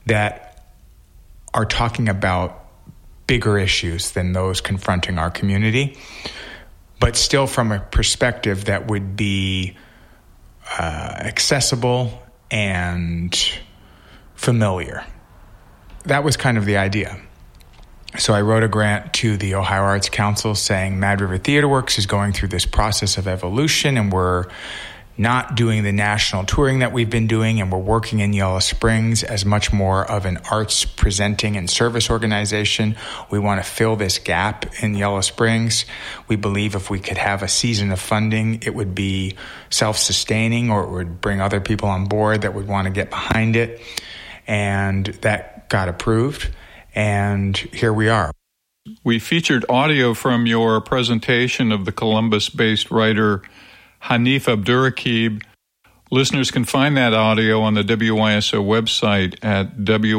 that are talking about bigger issues than those confronting our community, but still from a perspective that would be accessible and familiar. That was kind of the idea. So I wrote a grant to the Ohio Arts Council saying Mad River Theater Works is going through this process of evolution, and we're not doing the national touring that we've been doing, and we're working in Yellow Springs as much more of an arts presenting and service organization. We want to fill this gap in Yellow Springs. We believe if we could have a season of funding, it would be self-sustaining, or it would bring other people on board that would want to get behind it. And that got approved, and here we are. We featured audio from your presentation of the Columbus-based writer Hanif Abdurraqib. Listeners can find that audio on the WYSO website at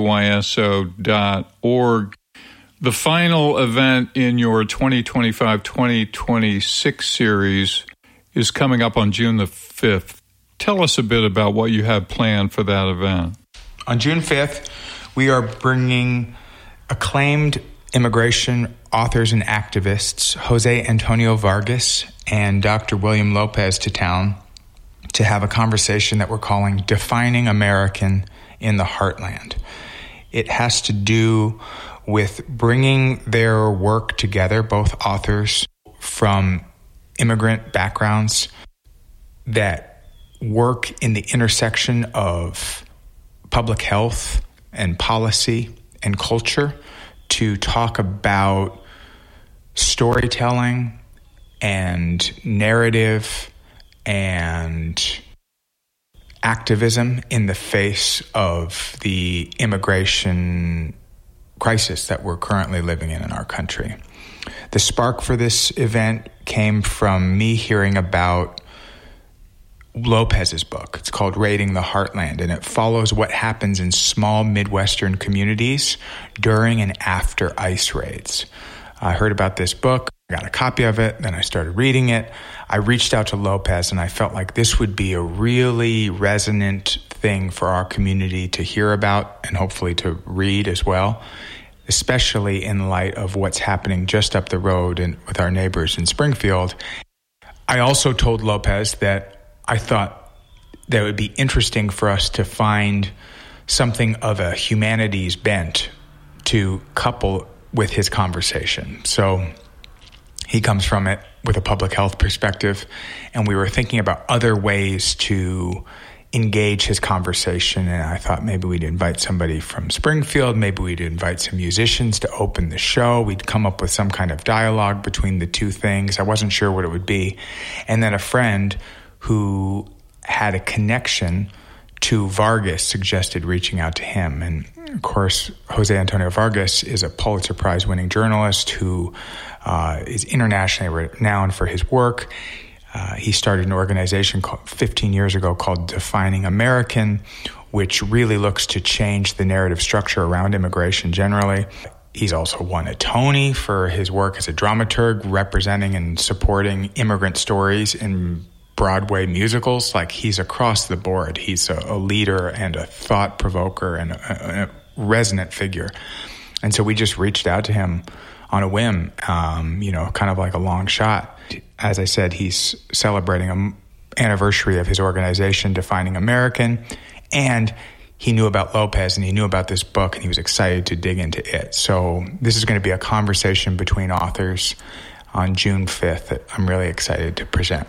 wyso.org. The final event in your 2025-2026 series is coming up on June the 5th. Tell us a bit about what you have planned for that event. On June 5th, we are bringing acclaimed immigration authors and activists Jose Antonio Vargas and Dr. William Lopez to town to have a conversation that we're calling Defining American in the Heartland. It has to do with bringing their work together, both authors from immigrant backgrounds that work in the intersection of public health and policy and culture, to talk about storytelling and narrative and activism in the face of the immigration crisis that we're currently living in our country. The spark for this event came from me hearing about Lopez's book. It's called Raiding the Heartland, and it follows what happens in small Midwestern communities during and after ICE raids. I heard about this book, I got a copy of it, then I started reading it. I reached out to Lopez, and I felt like this would be a really resonant thing for our community to hear about and hopefully to read as well, especially in light of what's happening just up the road and with our neighbors in Springfield. I also told Lopez that I thought that it would be interesting for us to find something of a humanities bent to couple with his conversation. So he comes from it with a public health perspective, and we were thinking about other ways to engage his conversation, and I thought maybe we'd invite somebody from Springfield, maybe we'd invite some musicians to open the show. We'd come up with some kind of dialogue between the two things. I wasn't sure what it would be. And then a friend who had a connection to Vargas suggested reaching out to him. And of course, Jose Antonio Vargas is a Pulitzer Prize winning journalist who is internationally renowned for his work. He started an organization 15 years ago called Defining American, which really looks to change the narrative structure around immigration generally. He's also won a Tony for his work as a dramaturg, representing and supporting immigrant stories in Broadway musicals. Like, he's across the board. He's a leader and a thought provoker and a resonant figure. And so we just reached out to him on a whim, kind of like a long shot. As I said, he's celebrating an anniversary of his organization, Defining American, and he knew about Lopez and he knew about this book and he was excited to dig into it. So this is going to be a conversation between authors on June 5th that I'm really excited to present.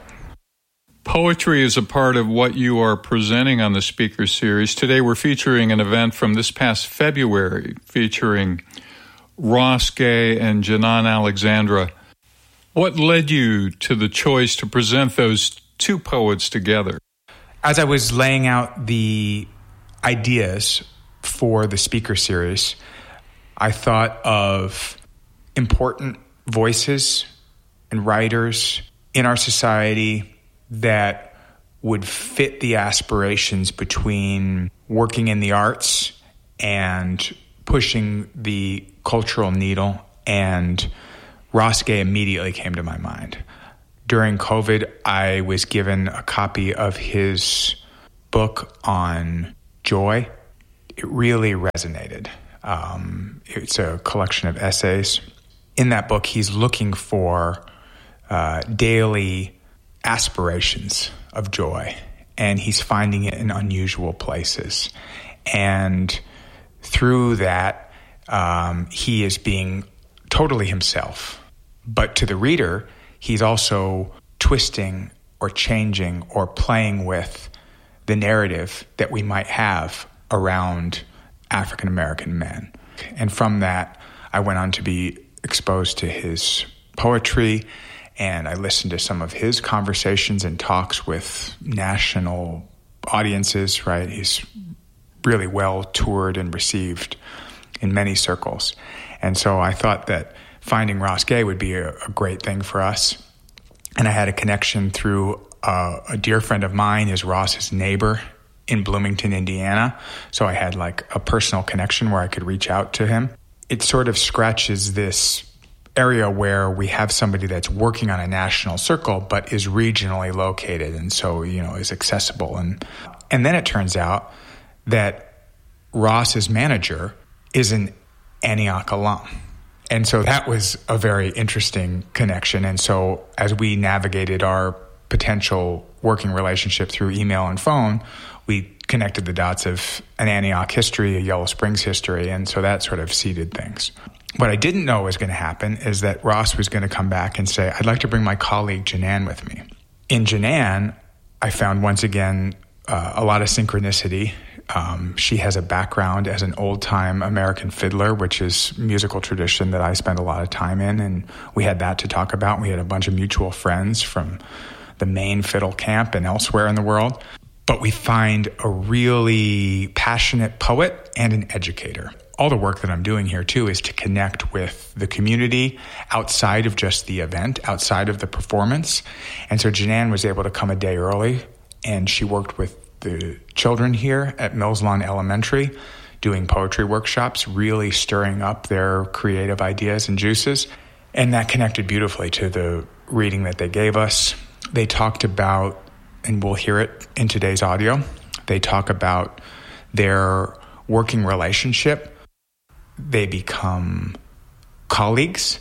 Poetry is a part of what you are presenting on the speaker series. Today we're featuring an event from this past February featuring Ross Gay and Janan Alexandra. What led you to the choice to present those two poets together? As I was laying out the ideas for the speaker series, I thought of important voices and writers in our society that would fit the aspirations between working in the arts and pushing the cultural needle, and Ross Gay immediately came to my mind. During COVID, I was given a copy of his book on joy. it really resonated. It's a collection of essays. In that book, he's looking for daily aspirations of joy, and he's finding it in unusual places. And through that, he is being totally himself. But to the reader, he's also twisting or changing or playing with the narrative that we might have around African American men. And from that, I went on to be exposed to his poetry, and I listened to some of his conversations and talks with national audiences, right? He's really well toured and received in many circles. And so I thought that finding Ross Gay would be a great thing for us. And I had a connection through a dear friend of mine is Ross's neighbor in Bloomington, Indiana. So I had like a personal connection where I could reach out to him. It sort of scratches this area where we have somebody that's working on a national circle but is regionally located and so, is accessible. And then it turns out that Ross's manager is an Antioch alum. And so that was a very interesting connection. And so as we navigated our potential working relationship through email and phone, we connected the dots of an Antioch history, a Yellow Springs history, and so that sort of seeded things. What I didn't know was going to happen is that Ross was going to come back and say, I'd like to bring my colleague Janan with me. In Janan, I found once again a lot of synchronicity. She has a background as an old-time American fiddler, which is musical tradition that I spend a lot of time in, and we had that to talk about. We had a bunch of mutual friends from the Maine fiddle camp and elsewhere in the world. But we find a really passionate poet and an educator. All the work that I'm doing here, too, is to connect with the community outside of just the event, outside of the performance. And so Janan was able to come a day early, and she worked with the children here at Mills Lawn Elementary, doing poetry workshops, really stirring up their creative ideas and juices. And that connected beautifully to the reading that they gave us. They talked about, and we'll hear it in today's audio, they talk about their working relationship. They become colleagues,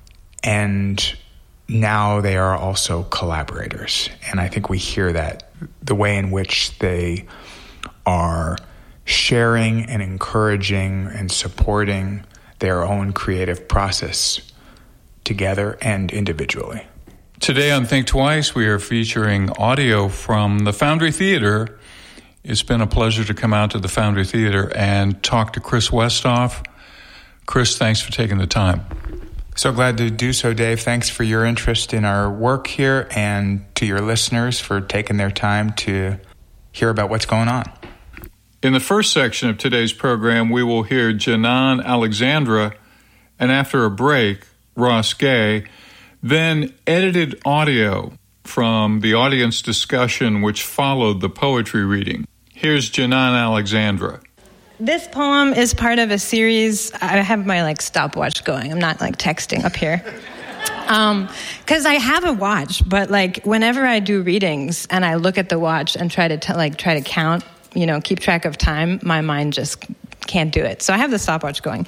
and now they are also collaborators. And I think we hear that, the way in which they are sharing and encouraging and supporting their own creative process together and individually. Today on Think Twice, we are featuring audio from the Foundry Theater. It's been a pleasure to come out to the Foundry Theater and talk to Chris Westhoff. Chris, thanks for taking the time. So glad to do so, Dave. Thanks for your interest in our work here, and to your listeners for taking their time to hear about what's going on. In the first section of today's program, we will hear Janan Alexandra, and after a break, Ross Gay, then edited audio from the audience discussion which followed the poetry reading. Here's Janan Alexandra. This poem is part of a series. I have my stopwatch going. I'm not texting up here. Because I have a watch, but whenever I do readings and I look at the watch and try to count, keep track of time, my mind just can't do it. So I have the stopwatch going.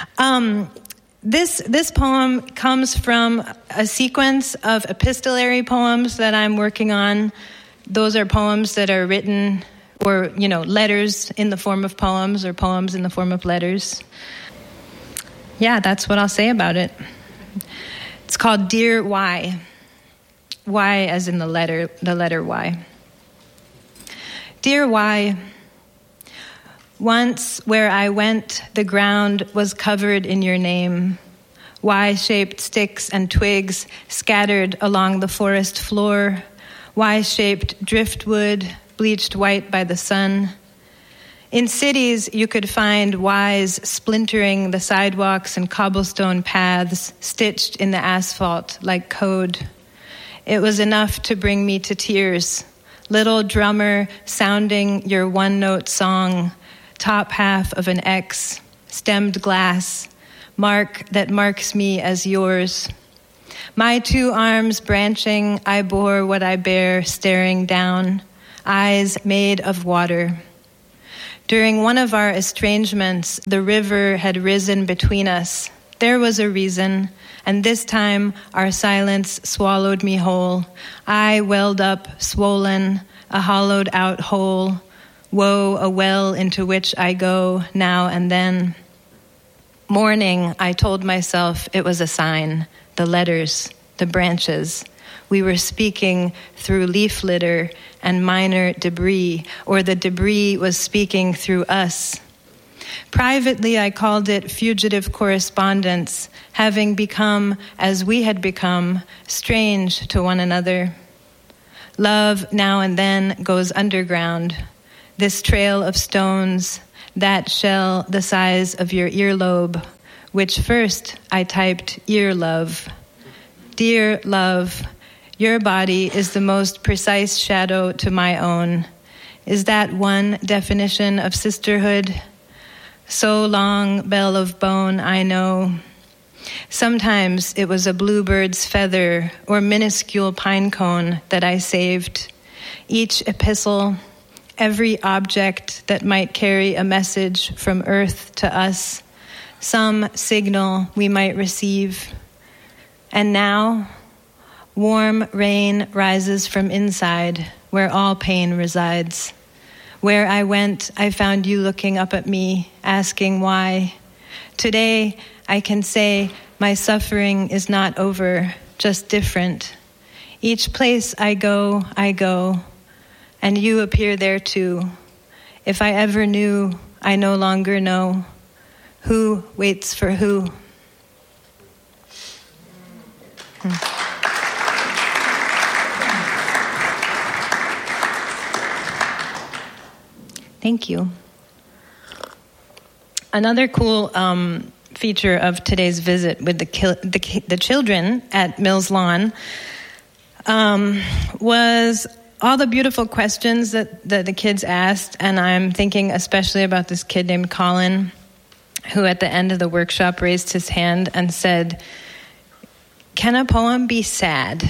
This poem comes from a sequence of epistolary poems that I'm working on. Those are poems that are written, or letters in the form of poems, or poems in the form of letters. Yeah, that's what I'll say about it. It's called Dear Y. Y as in the letter Y. Dear Y, once where I went, the ground was covered in your name. Y-shaped sticks and twigs scattered along the forest floor. Y-shaped driftwood bleached white by the sun. In cities, you could find Ys splintering the sidewalks and cobblestone paths stitched in the asphalt like code. It was enough to bring me to tears. Little drummer sounding your one-note song, top half of an X, stemmed glass, mark that marks me as yours. My two arms branching, I bore what I bear, staring down, eyes made of water. During one of our estrangements, the river had risen between us. There was a reason, and this time our silence swallowed me whole. I welled up, swollen, a hollowed-out hole. Woe, a well into which I go now and then. Morning, I told myself it was a sign. The letters, the branches. We were speaking through leaf litter and minor debris, or the debris was speaking through us. Privately, I called it fugitive correspondence, having become, as we had become, strange to one another. Love now and then goes underground. This trail of stones, that shell the size of your earlobe, which first I typed ear love. Dear love, your body is the most precise shadow to my own. Is that one definition of sisterhood? So long, bell of bone, I know. Sometimes it was a bluebird's feather or minuscule pine cone that I saved. Each epistle, every object that might carry a message from earth to us, some signal we might receive. And now, warm rain rises from inside, where all pain resides. Where I went, I found you looking up at me, asking why. Today, I can say my suffering is not over, just different. Each place I go, and you appear there too. If I ever knew, I no longer know. Who waits for who? Thank you. Another cool feature of today's visit with the children at Mills Lawn was all the beautiful questions that the kids asked, and I'm thinking especially about this kid named Colin, who at the end of the workshop raised his hand and said, "Can a poem be sad?"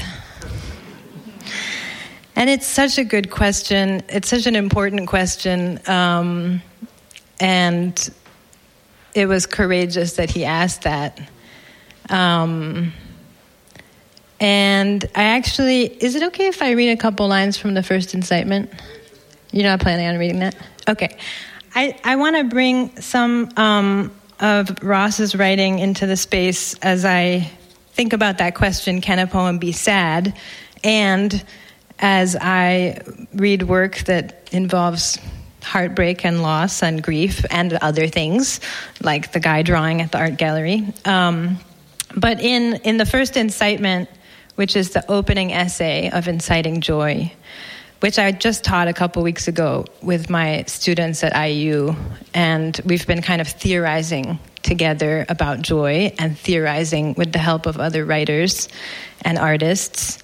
And it's such a good question. It's such an important question. And it was courageous that he asked that. And I actually, is it okay if I read a couple lines from the first incitement? You're not planning on reading that? Okay. I want to bring some of Ross's writing into the space as I think about that question, can a poem be sad? And as I read work that involves heartbreak and loss and grief and other things, like the guy drawing at the art gallery. But in the first incitement, which is the opening essay of Inciting Joy, which I just taught a couple weeks ago with my students at IU, and we've been kind of theorizing together about joy and theorizing with the help of other writers and artists.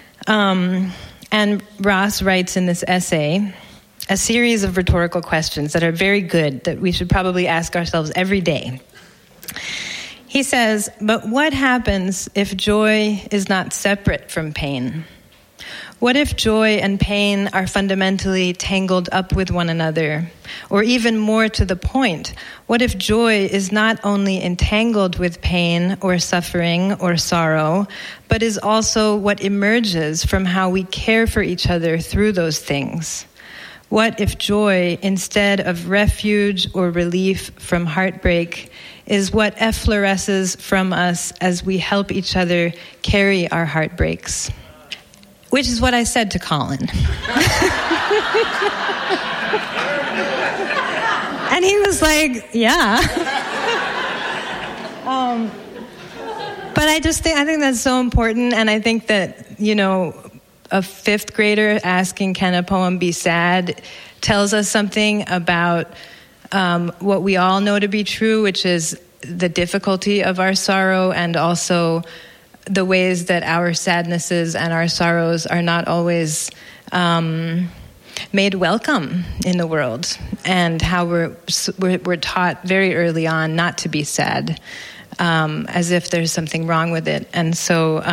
And Ross writes in this essay a series of rhetorical questions that are very good, that we should probably ask ourselves every day. He says, but what happens if joy is not separate from pain? What if joy and pain are fundamentally tangled up with one another? Or even more to the point, what if joy is not only entangled with pain or suffering or sorrow, but is also what emerges from how we care for each other through those things? What if joy, instead of refuge or relief from heartbreak, is what effloresces from us as we help each other carry our heartbreaks? Which is what I said to Colin. And he was like, yeah. But I think that's so important, and I think that, a fifth grader asking, can a poem be sad, tells us something about what we all know to be true, which is the difficulty of our sorrow, and also the ways that our sadnesses and our sorrows are not always made welcome in the world, and how we're taught very early on not to be sad, as if there's something wrong with it. And so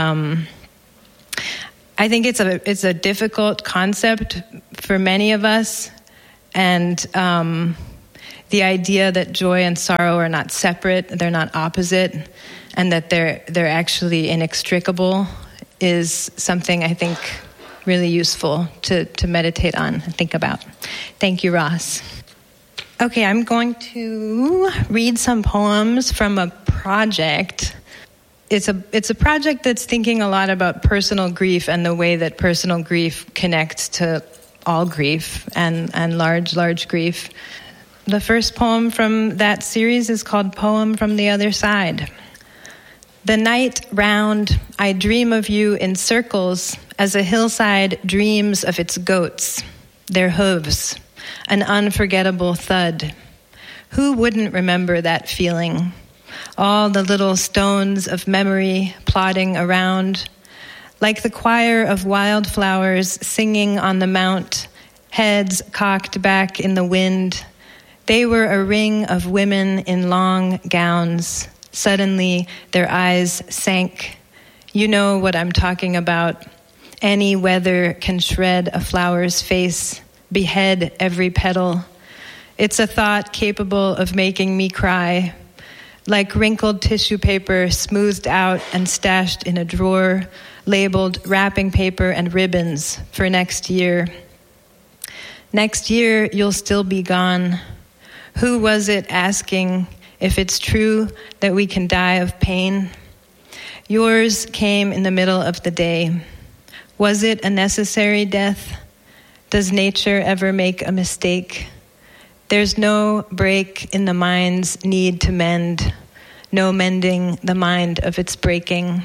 I think it's a difficult concept for many of us, And the idea that joy and sorrow are not separate, they're not opposite, and that they're actually inextricable is something I think really useful to meditate on and think about. Thank you, Ross. Okay, I'm going to read some poems from a project. It's a project that's thinking a lot about personal grief and the way that personal grief connects to all grief and large grief. The first poem from that series is called Poem from the Other Side. The night round, I dream of you in circles as a hillside dreams of its goats, their hooves, an unforgettable thud. Who wouldn't remember that feeling? All the little stones of memory plodding around, like the choir of wildflowers singing on the mount, heads cocked back in the wind. They were a ring of women in long gowns. Suddenly, their eyes sank. You know what I'm talking about. Any weather can shred a flower's face, behead every petal. It's a thought capable of making me cry, like wrinkled tissue paper smoothed out and stashed in a drawer, labeled wrapping paper and ribbons for next year. Next year, you'll still be gone. Who was it asking if it's true that we can die of pain? Yours came in the middle of the day. Was it a necessary death? Does nature ever make a mistake? There's no break in the mind's need to mend, no mending the mind of its breaking.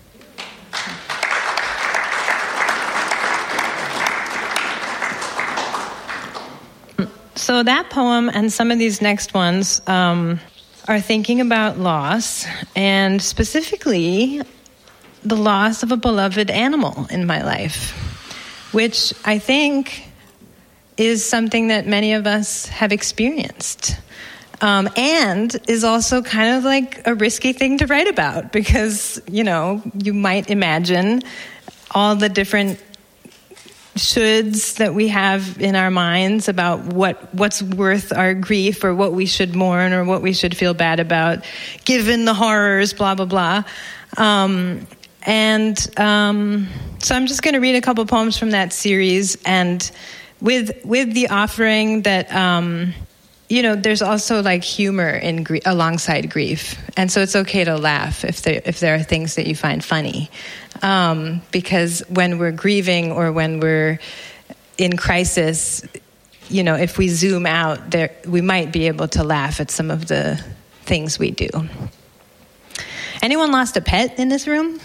So that poem and some of these next ones are thinking about loss, and specifically the loss of a beloved animal in my life, which I think is something that many of us have experienced, and is also kind of like a risky thing to write about because, you know, you might imagine all the different shoulds that we have in our minds about what's worth our grief or what we should mourn or what we should feel bad about, given the horrors, blah, blah, blah. So I'm just going to read a couple poems from that series, and with the offering that, you know, there's also like humor in alongside grief, and so it's okay to laugh if there are things that you find funny, because when we're grieving or when we're in crisis, you know, if we zoom out, there we might be able to laugh at some of the things we do. Anyone lost a pet in this room?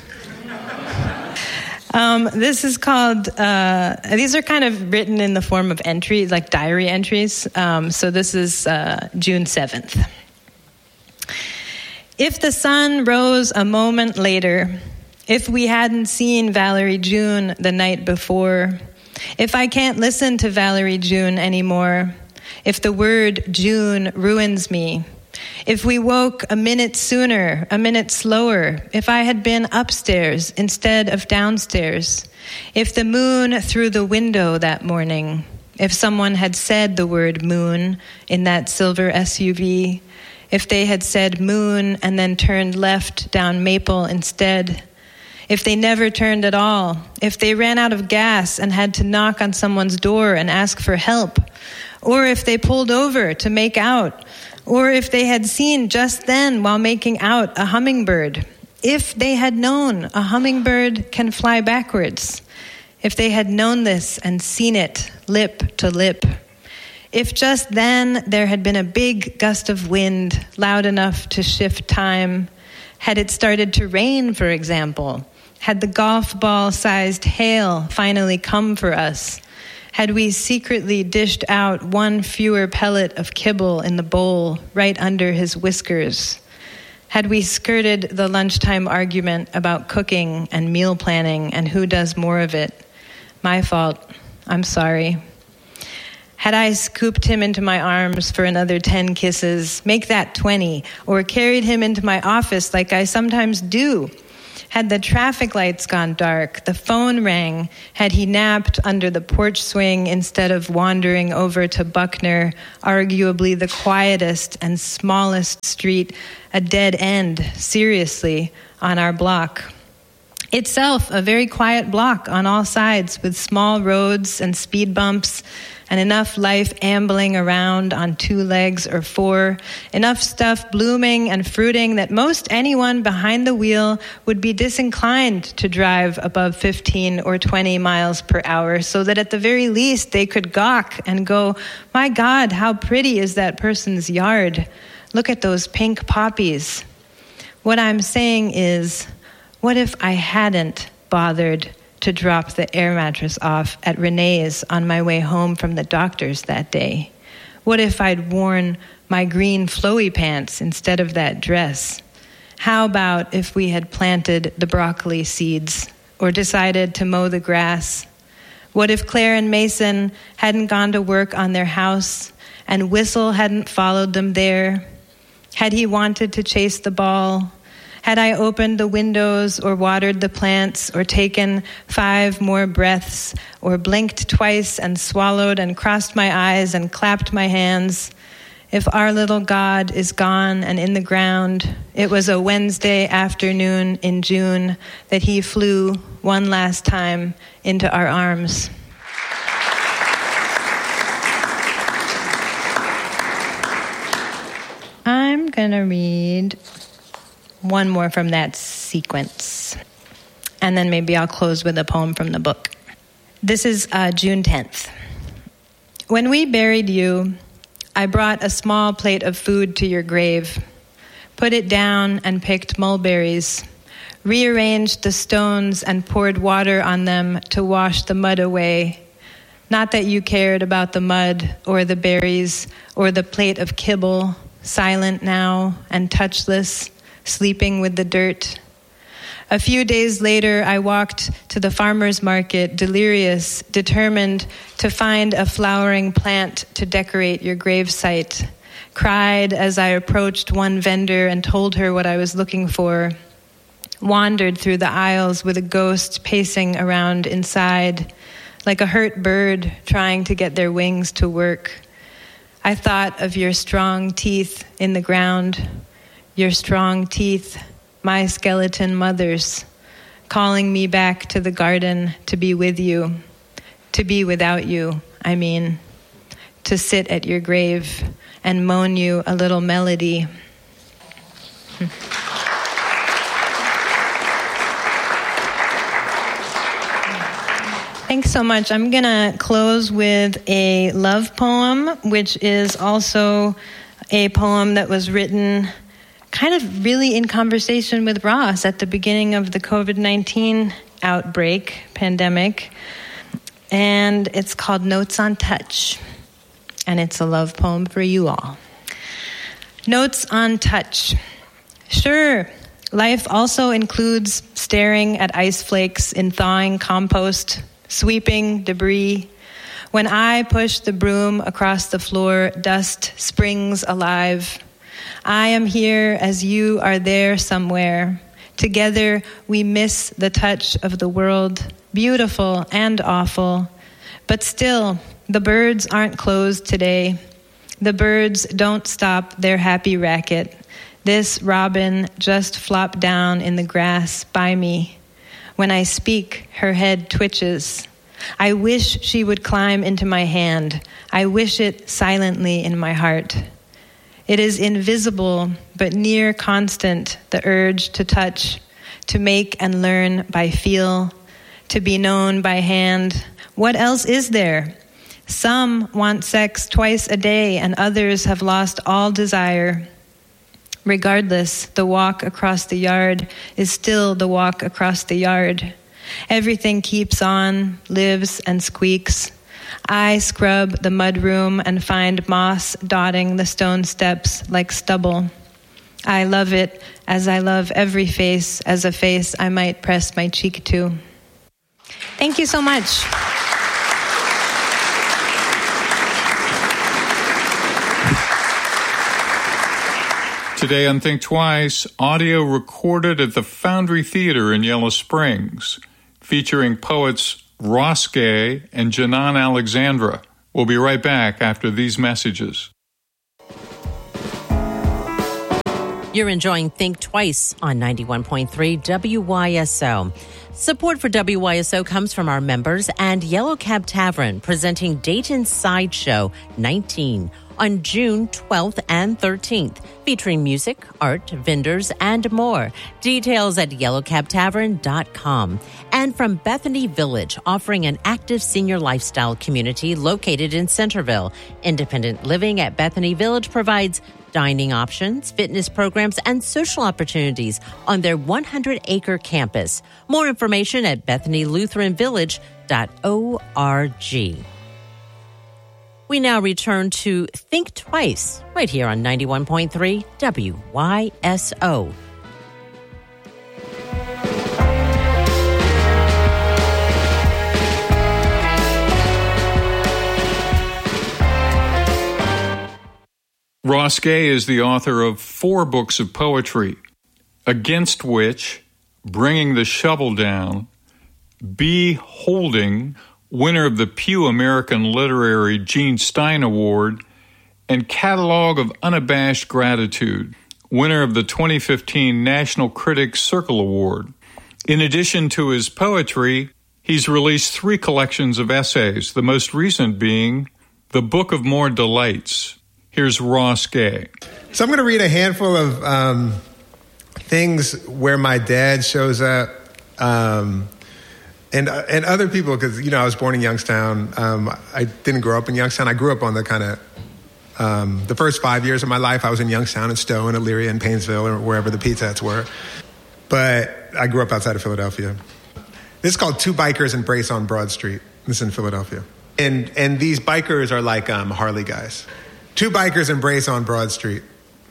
This is called, these are kind of written in the form of entries, like diary entries. So this is June 7th. If the sun rose a moment later, if we hadn't seen Valerie June the night before, if I can't listen to Valerie June anymore, if the word June ruins me, if we woke a minute sooner, a minute slower, if I had been upstairs instead of downstairs, if the moon through the window that morning, if someone had said the word moon in that silver SUV, if they had said moon and then turned left down Maple instead, if they never turned at all, if they ran out of gas and had to knock on someone's door and ask for help, or if they pulled over to make out, or if they had seen just then while making out a hummingbird, if they had known a hummingbird can fly backwards, if they had known this and seen it lip to lip, if just then there had been a big gust of wind loud enough to shift time, had it started to rain, for example, had the golf ball-sized hail finally come for us, had we secretly dished out one fewer pellet of kibble in the bowl right under his whiskers, had we skirted the lunchtime argument about cooking and meal planning and who does more of it, my fault, I'm sorry. Had I scooped him into my arms for another 10 kisses, make that 20, or carried him into my office like I sometimes do, Had the traffic lights gone dark, the phone rang, had he napped under the porch swing instead of wandering over to Buckner, arguably the quietest and smallest street, a dead end, seriously, on our block. Itself a very quiet block on all sides with small roads and speed bumps and enough life ambling around on 2 legs or 4, enough stuff blooming and fruiting that most anyone behind the wheel would be disinclined to drive above 15 or 20 miles per hour, so that at the very least they could gawk and go, "My God, how pretty is that person's yard? Look at those pink poppies." What I'm saying is, what if I hadn't bothered to drop the air mattress off at Renee's on my way home from the doctor's that day? What if I'd worn my green flowy pants instead of that dress? How about if we had planted the broccoli seeds or decided to mow the grass? What if Claire and Mason hadn't gone to work on their house and Whistle hadn't followed them there? Had he wanted to chase the ball? Had I opened the windows or watered the plants or taken 5 more breaths or blinked twice and swallowed and crossed my eyes and clapped my hands? If our little God is gone and in the ground, it was a Wednesday afternoon in June that he flew one last time into our arms. I'm going to read one more from that sequence, and then maybe I'll close with a poem from the book. This is June 10th. When we buried you, I brought a small plate of food to your grave, put it down and picked mulberries, rearranged the stones and poured water on them to wash the mud away. Not that you cared about the mud or the berries or the plate of kibble, silent now and touchless, sleeping with the dirt. A few days later, I walked to the farmer's market, delirious, determined to find a flowering plant to decorate your gravesite. Cried as I approached one vendor and told her what I was looking for. Wandered through the aisles with a ghost pacing around inside, like a hurt bird trying to get their wings to work. I thought of your strong teeth in the ground, your strong teeth, my skeleton mothers, calling me back to the garden to be with you, to be without you, I mean, to sit at your grave and moan you a little melody. Thanks so much. I'm going to close with a love poem, which is also a poem that was written kind of really in conversation with Ross at the beginning of the COVID-19 pandemic. And it's called Notes on Touch. And it's a love poem for you all. Notes on touch. Sure, life also includes staring at ice flakes in thawing compost, sweeping debris. When I push the broom across the floor, dust springs alive. I am here as you are there somewhere. Together we miss the touch of the world, beautiful and awful. But still, the birds aren't closed today. The birds don't stop their happy racket. This robin just flopped down in the grass by me. When I speak, her head twitches. I wish she would climb into my hand. I wish it silently in my heart. It is invisible, but near constant, the urge to touch, to make and learn by feel, to be known by hand. What else is there? Some want sex twice a day, and others have lost all desire. Regardless, the walk across the yard is still the walk across the yard. Everything keeps on, lives and squeaks. I scrub the mudroom and find moss dotting the stone steps like stubble. I love it as I love every face as a face I might press my cheek to. Thank you so much. Today on Think Twice, audio recorded at the Foundry Theater in Yellow Springs, featuring poets Ross Gay and Janan Alexandra. We'll be right back after these messages. You're enjoying Think Twice on 91.3 WYSO. Support for WYSO comes from our members and Yellow Cab Tavern, presenting Dayton Sideshow 19 on June 12th and 13th, featuring music, art, vendors, and more. Details at yellowcabtavern.com. And from Bethany Village, offering an active senior lifestyle community located in Centerville. Independent living at Bethany Village provides dining options, fitness programs, and social opportunities on their 100-acre campus. More information at BethanyLutheranVillage.org. We now return to Think Twice, right here on 91.3 WYSO. Ross Gay is the author of 4 books of poetry, Against Which, Bringing the Shovel Down, Be Holding, winner of the Pew American Literary Gene Stein Award, and Catalog of Unabashed Gratitude, winner of the 2015 National Critics Circle Award. In addition to his poetry, he's released 3 collections of essays, the most recent being The Book of More Delights. Here's Ross Gay. So I'm going to read a handful of things where my dad shows up, and other people, because, you know, I was born in Youngstown. I didn't grow up in Youngstown. I grew up on the kind of, the first 5 years of my life, I was in Youngstown and Stowe and Elyria and Painesville or wherever the Pizza Huts were. But I grew up outside of Philadelphia. This is called Two Bikers Embrace on Broad Street. This is in Philadelphia. And these bikers are like Harley guys. 2 bikers embrace on Broad Street.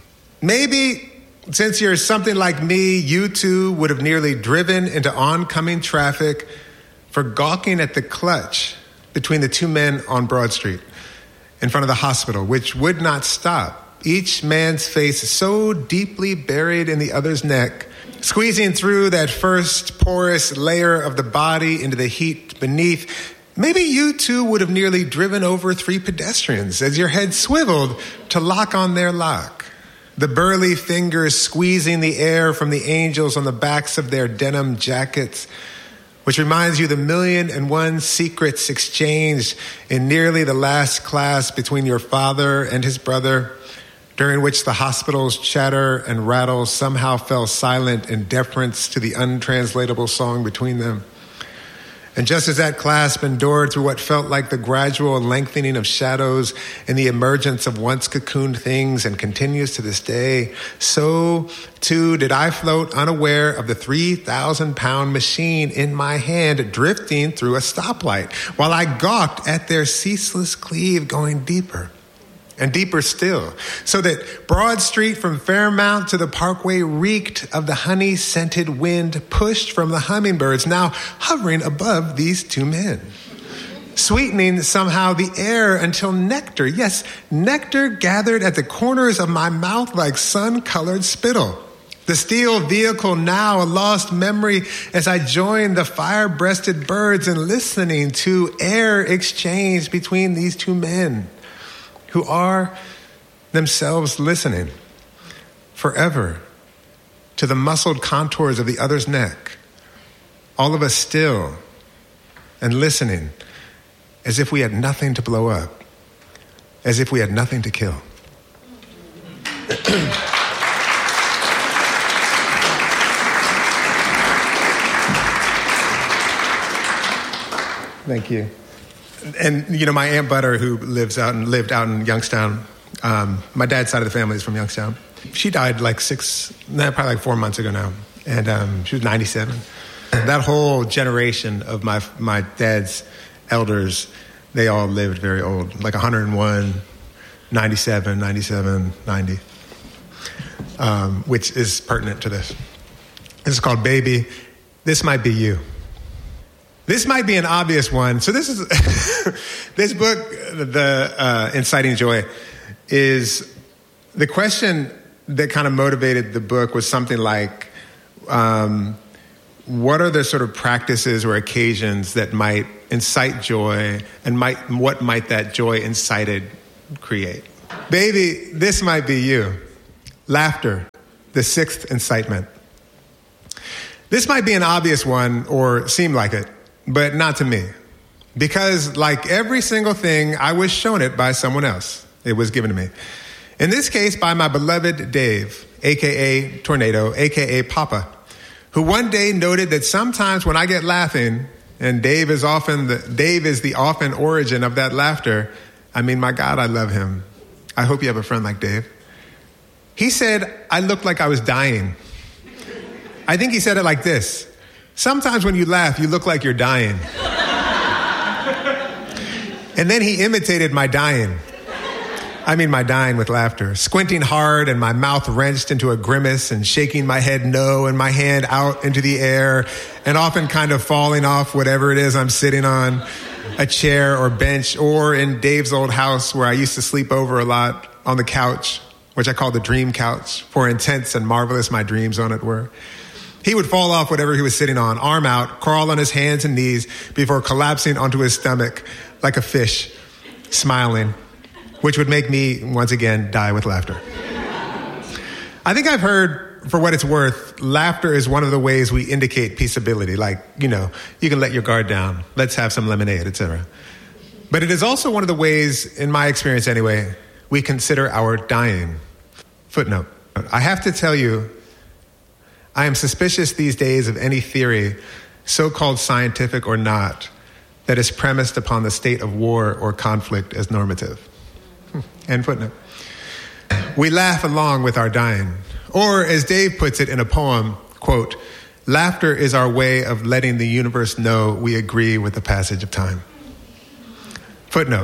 Maybe, since you're something like me, you two would have nearly driven into oncoming traffic for gawking at the clutch between the 2 men on Broad Street in front of the hospital, which would not stop. Each man's face so deeply buried in the other's neck, squeezing through that first porous layer of the body into the heat beneath. Maybe you two would have nearly driven over 3 pedestrians as your head swiveled to lock on their lock. The burly fingers squeezing the air from the angels on the backs of their denim jackets, which reminds you the 1,000,001 secrets exchanged in nearly the last class between your father and his brother, during which the hospital's chatter and rattle somehow fell silent in deference to the untranslatable song between them. And just as that clasp endured through what felt like the gradual lengthening of shadows and the emergence of once cocooned things and continues to this day, so too did I float unaware of the 3,000-pound machine in my hand drifting through a stoplight while I gawked at their ceaseless cleave going deeper and deeper still, so that Broad Street from Fairmount to the Parkway reeked of the honey-scented wind pushed from the hummingbirds now hovering above these 2 men, sweetening somehow the air until nectar, yes, nectar gathered at the corners of my mouth like sun-colored spittle. The steel vehicle now a lost memory as I joined the fire-breasted birds in listening to air exchanged between these 2 men, who are themselves listening forever to the muscled contours of the other's neck, all of us still and listening as if we had nothing to blow up, as if we had nothing to kill. Thank you. And, you know, my Aunt Butter, who lived out in Youngstown, my dad's side of the family is from Youngstown. She died probably 4 months ago now. And she was 97. And that whole generation of my dad's elders, they all lived very old, like 101, 97, 90, which is pertinent to this. This is called Baby, This Might Be You. This might be an obvious one. So this is this book, the Inciting Joy, is the question that kind of motivated the book was something like, what are the sort of practices or occasions that might incite joy, and what might that joy incited create? Baby, this might be you. Laughter, the sixth incitement. This might be an obvious one or seem like it, but not to me. Because like every single thing, I was shown it by someone else. It was given to me. In this case, by my beloved Dave, a.k.a. Tornado, a.k.a. Papa, who one day noted that sometimes when I get laughing, and Dave is the often origin of that laughter, I mean, my God, I love him. I hope you have a friend like Dave. He said, I looked like I was dying. I think he said it like this: sometimes when you laugh, you look like you're dying. And then he imitated my dying. I mean my dying with laughter, squinting hard and my mouth wrenched into a grimace and shaking my head no and my hand out into the air and often kind of falling off whatever it is I'm sitting on, a chair or bench, or in Dave's old house where I used to sleep over a lot on the couch, which I call the dream couch, for intense and marvelous my dreams on it were. He would fall off whatever he was sitting on, arm out, crawl on his hands and knees before collapsing onto his stomach like a fish, smiling, which would make me, once again, die with laughter. I think I've heard, for what it's worth, laughter is one of the ways we indicate peaceability. Like, you can let your guard down. Let's have some lemonade, etc. But it is also one of the ways, in my experience anyway, we consider our dying. Footnote. I have to tell you, I am suspicious these days of any theory, so-called scientific or not, that is premised upon the state of war or conflict as normative. End footnote. We laugh along with our dying. Or, as Dave puts it in a poem, quote, laughter is our way of letting the universe know we agree with the passage of time. Footnote.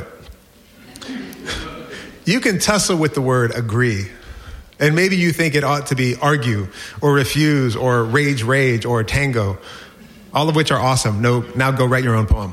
You can tussle with the word agree, and maybe you think it ought to be argue or refuse or rage or tango, all of which are awesome. No, now go write your own poem.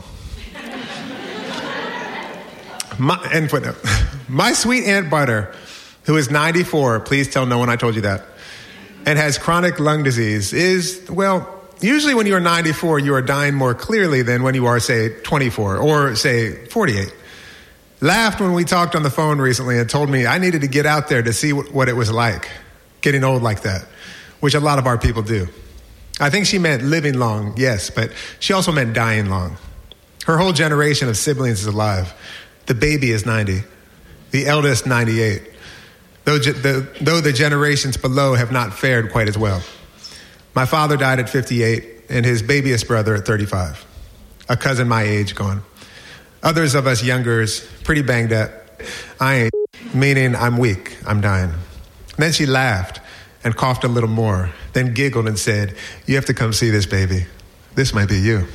End footnote. My sweet Aunt Butter, who is 94, please tell no one I told you that, and has chronic lung disease, is, well, usually when you are 94, you are dying more clearly than when you are, say, 24 or, say, 48. Laughed when we talked on the phone recently and told me I needed to get out there to see what it was like, getting old like that, which a lot of our people do. I think she meant living long, yes, but she also meant dying long. Her whole generation of siblings is alive. The baby is 90, the eldest 98, though the generations below have not fared quite as well. My father died at 58 and his babyest brother at 35, a cousin my age gone. Others of us youngers, pretty banged up. I ain't, meaning I'm weak, I'm dying. Then she laughed and coughed a little more, then giggled and said, you have to come see this, baby. This might be you.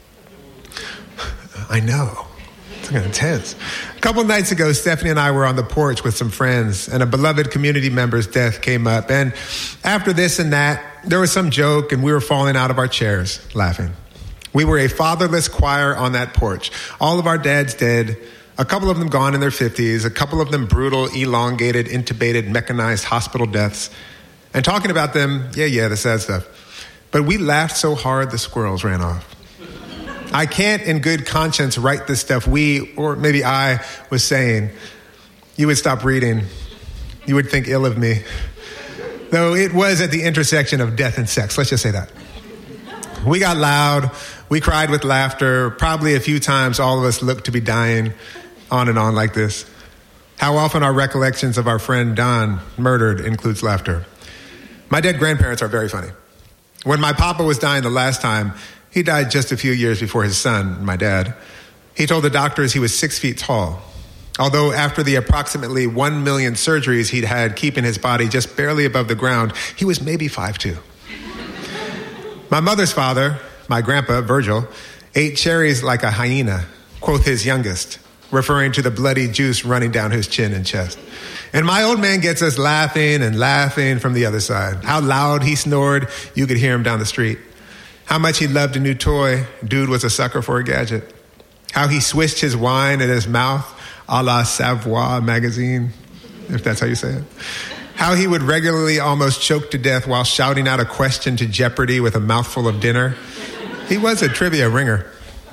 I know. It's kind of intense. A couple of nights ago, Stephanie and I were on the porch with some friends, and a beloved community member's death came up. And after this and that, there was some joke, and we were falling out of our chairs, laughing. We were a fatherless choir on that porch. All of our dads dead, a couple of them gone in their 50s, a couple of them brutal, elongated, intubated, mechanized hospital deaths. And talking about them, yeah, the sad stuff. But we laughed so hard the squirrels ran off. I can't in good conscience write the stuff we, or maybe I, was saying. You would stop reading. You would think ill of me. Though it was at the intersection of death and sex. Let's just say that. We got loud. We cried with laughter. Probably a few times all of us looked to be dying. On and on like this. How often our recollections of our friend Don, murdered, includes laughter. My dead grandparents are very funny. When my papa was dying the last time, he died just a few years before his son, my dad. He told the doctors he was 6 feet tall. Although after the approximately 1 million surgeries he'd had keeping his body just barely above the ground, he was maybe 5'2". My mother's father, my grandpa, Virgil, ate cherries like a hyena, quoth his youngest, referring to the bloody juice running down his chin and chest. And my old man gets us laughing and laughing from the other side. How loud he snored, you could hear him down the street. How much he loved a new toy. Dude was a sucker for a gadget. How he swished his wine in his mouth, a la Savoie magazine, if that's how you say it. how he would regularly almost choke to death while shouting out a question to Jeopardy with a mouthful of dinner. He was a trivia ringer.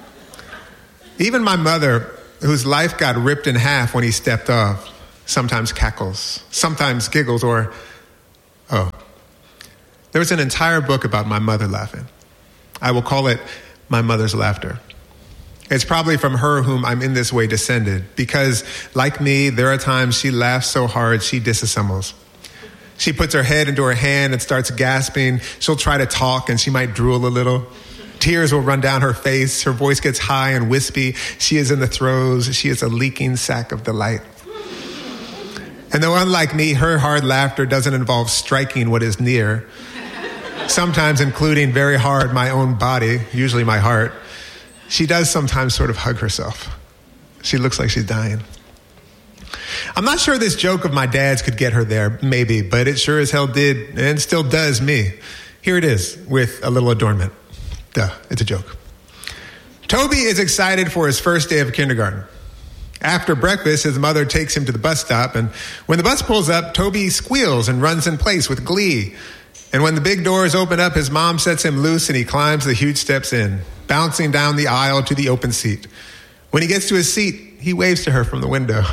Even my mother, whose life got ripped in half when he stepped off, sometimes cackles, sometimes giggles, or, oh. There was an entire book about my mother laughing. I will call it My Mother's Laughter. It's probably from her whom I'm in this way descended, because, like me, there are times she laughs so hard she disassembles. She puts her head into her hand and starts gasping. She'll try to talk and she might drool a little. Tears will run down her face. Her voice gets high and wispy. She is in the throes. She is a leaking sack of delight. And though unlike me, her hard laughter doesn't involve striking what is near, sometimes including very hard my own body, usually my heart, she does sometimes sort of hug herself. She looks like she's dying. I'm not sure this joke of my dad's could get her there, maybe, but it sure as hell did and still does me. Here it is with a little adornment. Duh, it's a joke. Toby is excited for his first day of kindergarten. After breakfast, his mother takes him to the bus stop, and when the bus pulls up, Toby squeals and runs in place with glee. And when the big doors open up, his mom sets him loose and he climbs the huge steps in, bouncing down the aisle to the open seat. When he gets to his seat, he waves to her from the window.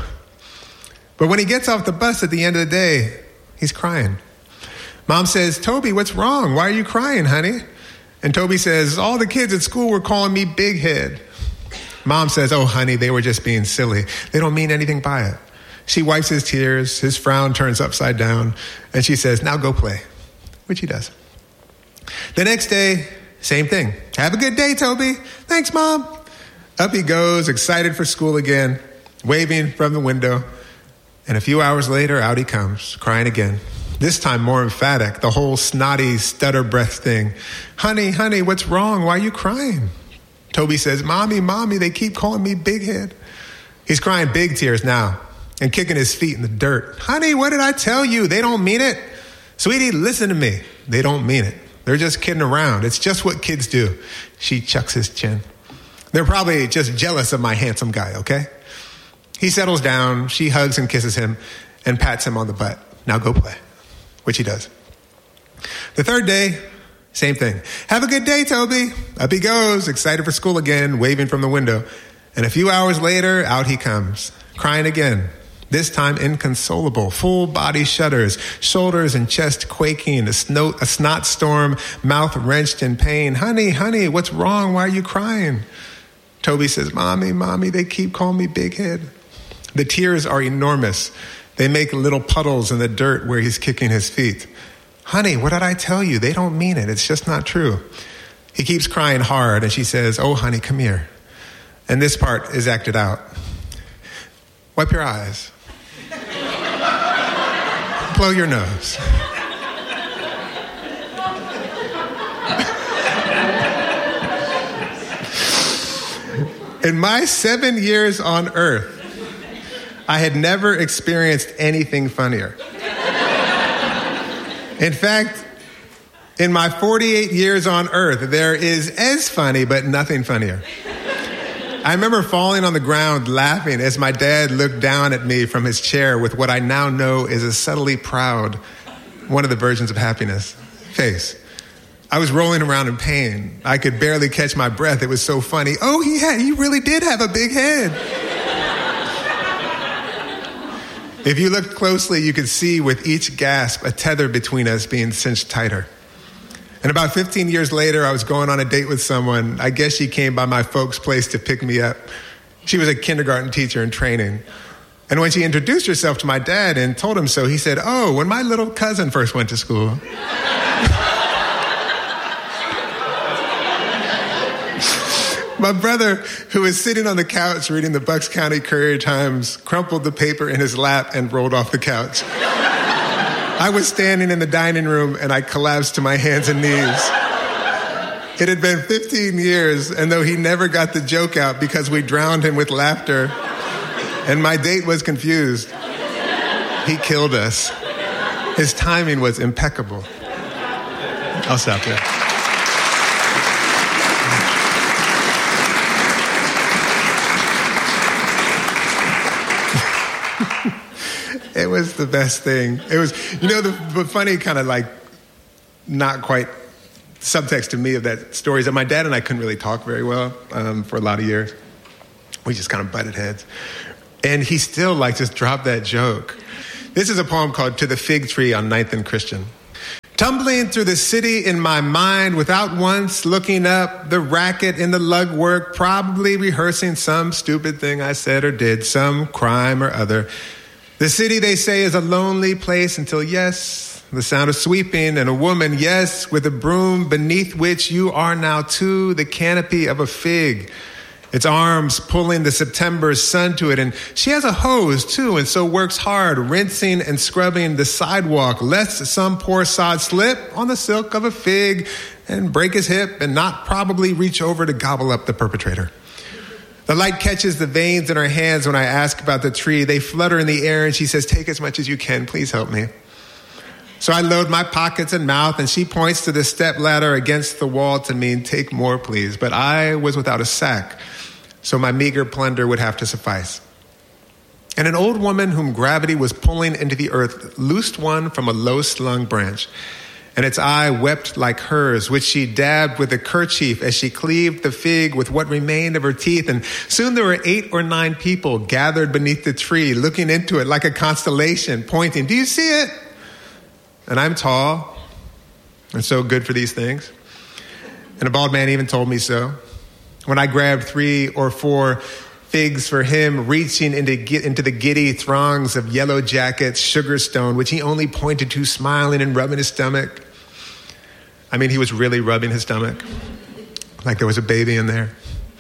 But when he gets off the bus at the end of the day, he's crying. Mom says, "Toby, what's wrong? Why are you crying, honey?" And Toby says, "All the kids at school were calling me Big Head." Mom says, "Oh, honey, they were just being silly. They don't mean anything by it." She wipes his tears. His frown turns upside down. And she says, "Now go play," which he does. The next day, same thing. "Have a good day, Toby." "Thanks, Mom." Up he goes, excited for school again, waving from the window. And a few hours later, out he comes, crying again. This time more emphatic, the whole snotty stutter breath thing. "Honey, honey, what's wrong? Why are you crying?" Toby says, Mommy, they keep calling me Big Head." He's crying big tears now and kicking his feet in the dirt. "Honey, what did I tell you? They don't mean it." "Sweetie, listen to me. They don't mean it. They're just kidding around. It's just what kids do." She chucks his chin. "They're probably just jealous of my handsome guy, okay?" He settles down. She hugs and kisses him and pats him on the butt. "Now go play," which he does. The third day, same thing. "Have a good day, Toby." Up he goes, excited for school again, waving from the window. And a few hours later, out he comes, crying again. This time inconsolable, full body shudders, shoulders and chest quaking, a snot storm, mouth wrenched in pain. "Honey, honey, what's wrong? Why are you crying?" Toby says, Mommy, they keep calling me Big Head." The tears are enormous. They make little puddles in the dirt where he's kicking his feet. "Honey, what did I tell you? They don't mean it. It's just not true." He keeps crying hard, and she says, "Oh, honey, come here." And this part is acted out. Wipe your eyes. Blow your nose. In my 7 years on Earth, I had never experienced anything funnier. In fact, in my 48 years on Earth, there is as funny, but nothing funnier. I remember falling on the ground laughing as my dad looked down at me from his chair with what I now know is a subtly proud, one of the versions of happiness, face. I was rolling around in pain. I could barely catch my breath. It was so funny. "Oh, he really did have a big head." If you looked closely, you could see with each gasp a tether between us being cinched tighter. And about 15 years later, I was going on a date with someone. I guess she came by my folks' place to pick me up. She was a kindergarten teacher in training. And when she introduced herself to my dad and told him so, he said, "Oh, when my little cousin first went to school." My brother, who was sitting on the couch reading the Bucks County Courier-Times, crumpled the paper in his lap and rolled off the couch. I was standing in the dining room and I collapsed to my hands and knees. It had been 15 years, and though he never got the joke out because we drowned him with laughter, and my date was confused, he killed us. His timing was impeccable. I'll stop there. was the best thing. It was, the funny kind of like not quite subtext to me of that story is that my dad and I couldn't really talk very well for a lot of years. We just kind of butted heads. And he still just dropped that joke. This is a poem called To the Fig Tree on 9th and Christian. Tumbling through the city in my mind without once looking up, the racket in the lug work, probably rehearsing some stupid thing I said or did, some crime or other. The city, they say, is a lonely place until, yes, the sound of sweeping and a woman, yes, with a broom beneath which you are now too, the canopy of a fig. Its arms pulling the September sun to it. And she has a hose, too, and so works hard, rinsing and scrubbing the sidewalk, lest some poor sod slip on the silk of a fig and break his hip and not probably reach over to gobble up the perpetrator. The light catches the veins in her hands when I ask about the tree. They flutter in the air, and she says, take as much as you can. Please help me. So I load my pockets and mouth, and she points to the step ladder against the wall to mean, take more, please. But I was without a sack, so my meager plunder would have to suffice. And an old woman whom gravity was pulling into the earth loosed one from a low-slung branch, and its eye wept like hers, which she dabbed with a kerchief as she cleaved the fig with what remained of her teeth. And soon there were 8 or 9 people gathered beneath the tree, looking into it like a constellation, pointing, do you see it? And I'm tall and so good for these things. And a bald man even told me so. When I grabbed 3 or 4 figs for him, reaching into the giddy throngs of yellow jackets, Sugarstone, which he only pointed to, smiling and rubbing his stomach. I mean, he was really rubbing his stomach, like there was a baby in there.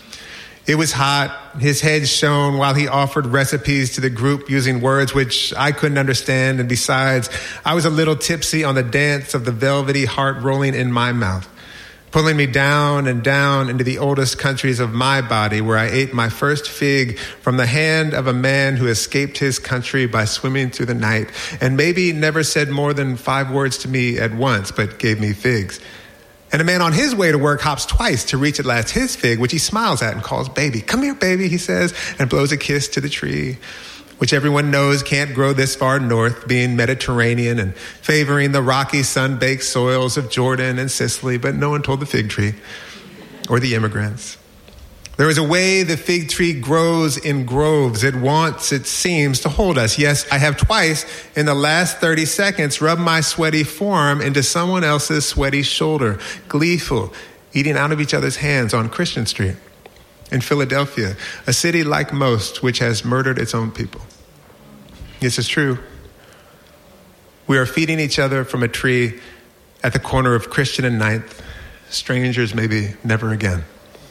It was hot. His head shone while he offered recipes to the group using words which I couldn't understand. And besides, I was a little tipsy on the dance of the velvety heart rolling in my mouth, pulling me down and down into the oldest countries of my body, where I ate my first fig from the hand of a man who escaped his country by swimming through the night, and maybe never said more than 5 words to me at once, but gave me figs. And a man on his way to work hops twice to reach at last his fig, which he smiles at and calls baby. Come here, baby, he says, and blows a kiss to the tree, which everyone knows can't grow this far north, being Mediterranean and favoring the rocky, sun-baked soils of Jordan and Sicily, but no one told the fig tree or the immigrants. There is a way the fig tree grows in groves. It wants, it seems, to hold us. Yes, I have twice in the last 30 seconds rubbed my sweaty forearm into someone else's sweaty shoulder, gleeful, eating out of each other's hands on Christian Street in Philadelphia, a city like most which has murdered its own people. This is true. We are feeding each other from a tree at the corner of Christian and 9th. Strangers maybe never again.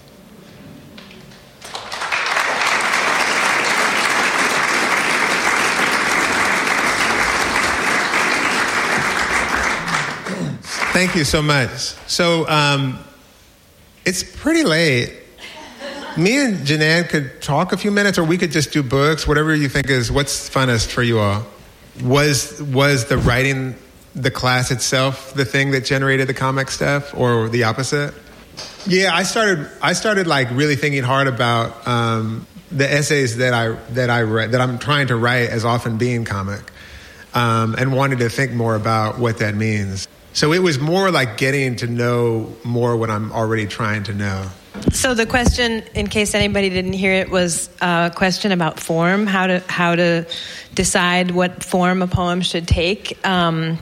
Thank you so much. So it's pretty late. Me and Janan could talk a few minutes, or we could just do books, whatever you think is what's funnest for you all. Was the writing, the class itself, the thing that generated the comic stuff, or the opposite? Yeah, I started like really thinking hard about the essays that I write, that I'm trying to write as often being comic, and wanted to think more about what that means. So it was more like getting to know more what I'm already trying to know. So the question, in case anybody didn't hear it, was a question about form, how to decide what form a poem should take. And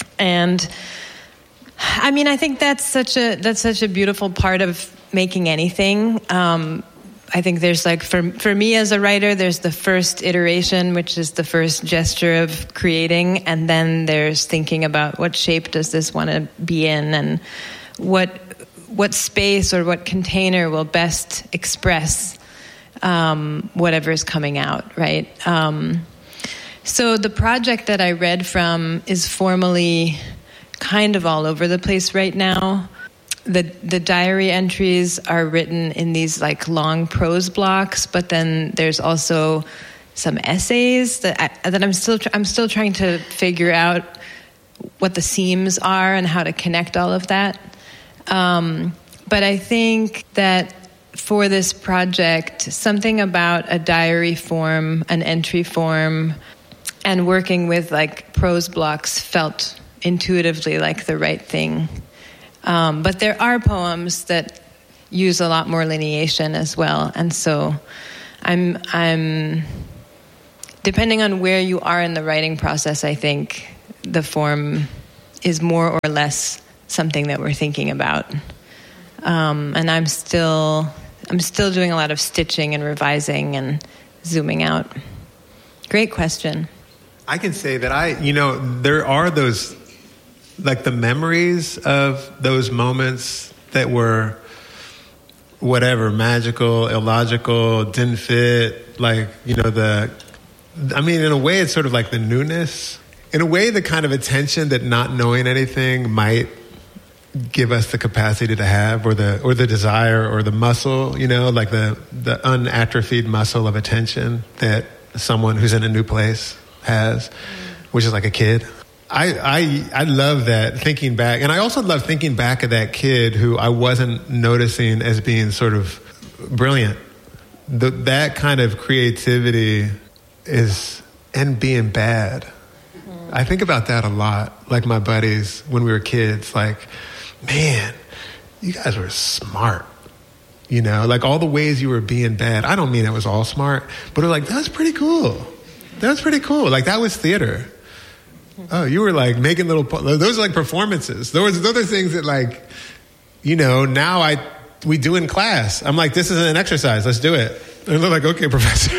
I mean, I think that's such a beautiful part of making anything. I think there's like, for me as a writer, there's the first iteration, which is the first gesture of creating, and then there's thinking about what shape does this want to be in, and what space or what container will best express whatever is coming out, right? So the project that I read from is formally kind of all over the place right now. The diary entries are written in these like long prose blocks, but then there's also some essays that I'm still trying to figure out what the seams are and how to connect all of that. But I think that for this project, something about a diary form, an entry form, and working with like prose blocks felt intuitively like the right thing. But there are poems that use a lot more lineation as well, and so I'm depending on where you are in the writing process, I think the form is more or less something that we're thinking about. And I'm still doing a lot of stitching and revising and zooming out. Great question. I can say that there are those, like the memories of those moments that were whatever, magical, illogical, didn't fit, like, in a way it's sort of like the newness. In a way, the kind of attention that not knowing anything might give us the capacity to have, or the desire, or the muscle, like the unatrophied muscle of attention that someone who's in a new place has, which is like a kid. I love that, thinking back. And I also love thinking back of that kid who I wasn't noticing as being sort of brilliant. That kind of creativity and being bad. I think about that a lot. Like my buddies, when we were kids, like, man, you guys were smart. Like all the ways you were being bad. I don't mean it was all smart, but it was like, that was pretty cool. Like that was theater. Oh, you were like making those are like performances. Those are things that like, now we do in class. I'm like, this is an exercise. Let's do it. And they're like, okay, professor.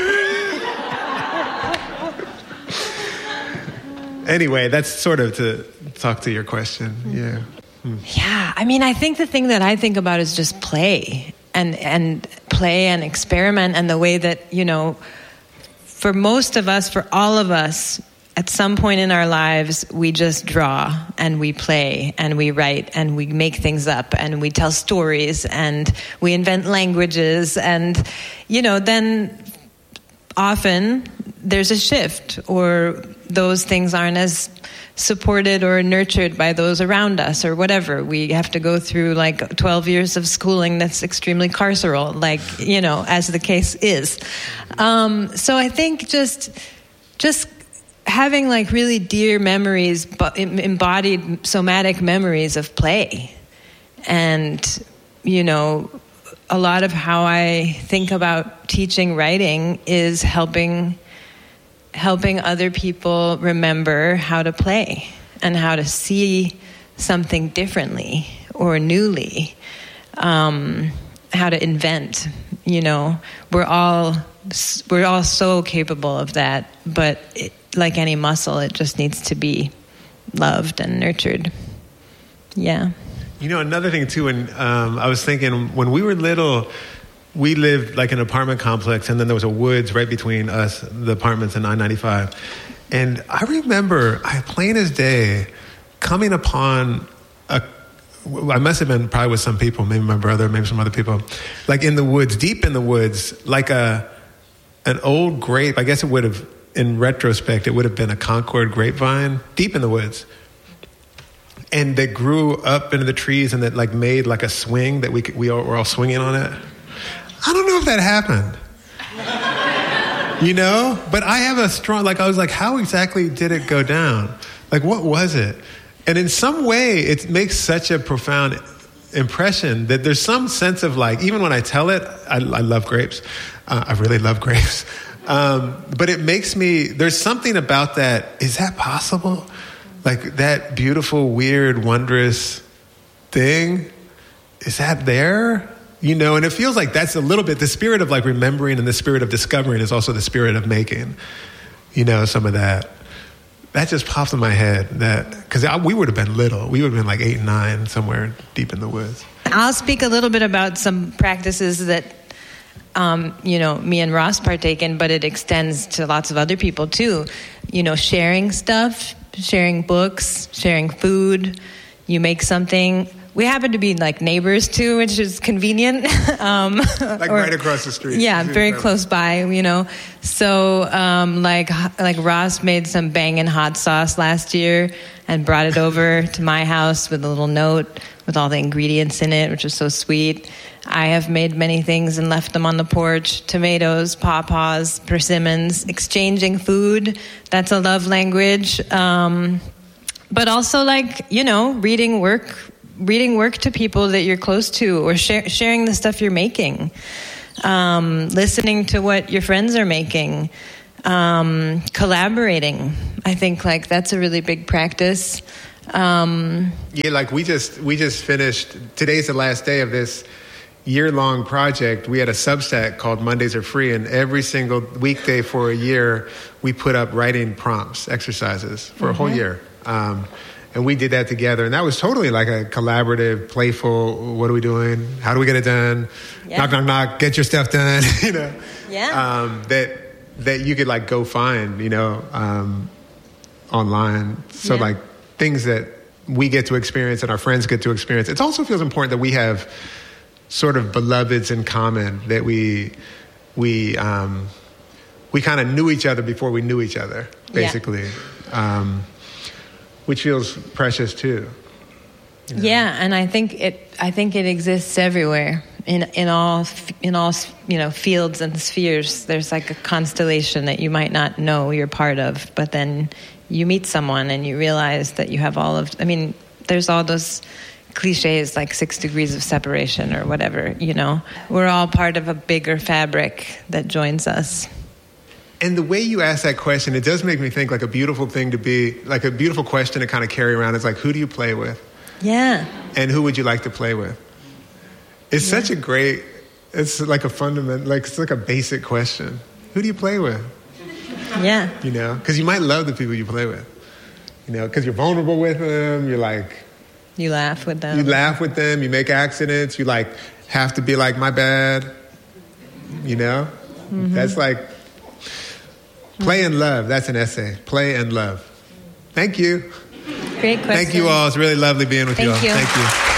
Anyway, that's sort of to talk to your question. Yeah. Yeah. I mean, I think the thing that I think about is just play and play and experiment, and the way that, for most of us, for all of us, at some point in our lives, we just draw and we play and we write and we make things up and we tell stories and we invent languages, and, then often there's a shift, or those things aren't as supported or nurtured by those around us, or whatever. We have to go through like 12 years of schooling that's extremely carceral, like, as the case is. So I think just having like really dear memories, embodied somatic memories of play. And, a lot of how I think about teaching writing is helping other people remember how to play and how to see something differently or newly, how to invent. We're all so capable of that, but like any muscle, it just needs to be loved and nurtured. Yeah. Another thing too, when I was thinking, when we were little, we lived like in an apartment complex, and then there was a woods right between us, the apartments, and I-95. And I remember, plain as day, coming upon I must have been probably with some people, maybe my brother, maybe some other people, like in the woods, deep in the woods, like an old grape. I guess it would have, in retrospect, it would have been a Concord grapevine, deep in the woods. And that grew up into the trees, and that like made like a swing that we were all swinging on it. I don't know if that happened, but I have a strong, I was like, how exactly did it go down? Like, what was it? And in some way, it makes such a profound impression that there's some sense of like, even when I tell it, I love grapes. I really love grapes. But it makes me, there's something about that. Is that possible? Like that beautiful, weird, wondrous thing, is that there? And it feels like that's a little bit, the spirit of like remembering and the spirit of discovering is also the spirit of making, some of that. That just popped in my head, because we would have been little. We would have been like 8 and 9, somewhere deep in the woods. I'll speak a little bit about some practices that, me and Ross partake in, but it extends to lots of other people too. Sharing stuff, sharing books, sharing food. You make something, we happen to be like neighbors too, which is convenient. Right across the street. Yeah, very close by, you know. So like Ross made some bangin' hot sauce last year and brought it over to my house with a little note with all the ingredients in it, which is so sweet. I have made many things and left them on the porch. Tomatoes, pawpaws, persimmons, exchanging food. That's a love language. But also, like, you know, reading work to people that you're close to, or sharing the stuff you're making, listening to what your friends are making, collaborating. I think like that's a really big practice. Like we just finished. Today's the last day of this year-long project. We had a Substack called Mondays Are Free, and every single weekday for a year, we put up writing prompts, exercises for a whole year. And we did that together, and that was totally like a collaborative, playful, what are we doing? How do we get it done? Yeah. Knock, knock, knock, get your stuff done, you know? Yeah. That you could like go find, you know, online. So like things that we get to experience and our friends get to experience. It also feels important that we have sort of beloveds in common, that we kind of knew each other before we knew each other, basically. Yeah. Which feels precious too. You know? Yeah, and I think it exists everywhere in all you know, fields and spheres. There's like a constellation that you might not know you're part of, but then you meet someone and you realize that you have all of. I mean, there's all those cliches like 6 degrees of separation or whatever. You know, we're all part of a bigger fabric that joins us. And the way you ask that question, it does make me think like a beautiful thing to be, like a beautiful question to kind of carry around is like, who do you play with? Yeah. And who would you like to play with? It's such a great, it's like a fundamental, like it's like a basic question. Who do you play with? Yeah. You know, because you might love the people you play with. You know, because you're vulnerable with them. You're like... You laugh with them. You laugh with them. You make accidents. You like have to be like, my bad. You know? Mm-hmm. That's like... Play and love. That's an essay. Play and love. Thank you. Great question. Thank you all. It's really lovely being with you all. Thank you. Thank you.